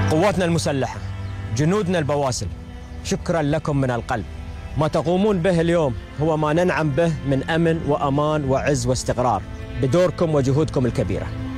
قواتنا المسلحة، جنودنا البواسل، شكرا لكم من القلب. ما تقومون به اليوم هو ما ننعم به من أمن وأمان وعز واستقرار بدوركم وجهودكم الكبيرة.